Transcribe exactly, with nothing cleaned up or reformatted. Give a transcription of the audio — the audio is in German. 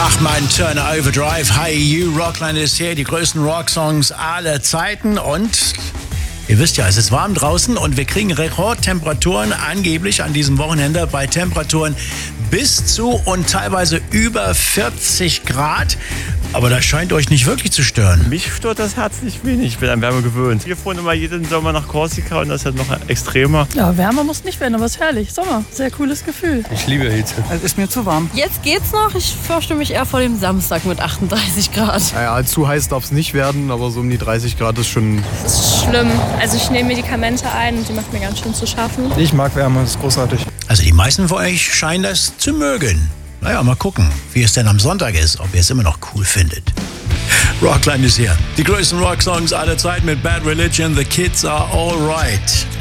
Bachmann, Turner Overdrive, Hi You, Rockland ist hier, die größten Rocksongs aller Zeiten und ihr wisst ja, es ist warm draußen und wir kriegen Rekordtemperaturen angeblich an diesem Wochenende bei Temperaturen bis zu und teilweise über vierzig Grad. Aber das scheint euch nicht wirklich zu stören. Mich stört das herzlich wenig. Ich bin an Wärme gewöhnt. Wir fahren immer jeden Sommer nach Korsika und das ist halt noch extremer. Ja, Wärme muss nicht werden, aber es ist herrlich. Sommer, sehr cooles Gefühl. Ich liebe Hitze. Es ist mir zu warm. Jetzt geht's noch. Ich fürchte mich eher vor dem Samstag mit achtunddreißig Grad. Naja, zu heiß darf es nicht werden, aber so um die dreißig Grad ist schon... Das ist schlimm. Also ich nehme Medikamente ein und die macht mir ganz schön zu schaffen. Ich mag Wärme, das ist großartig. Also die meisten von euch scheinen das zu mögen. Naja, mal gucken, wie es denn am Sonntag ist, ob ihr es immer noch cool findet. Rockland ist hier. Die größten Rocksongs aller Zeit mit Bad Religion, The Kids Are Alright.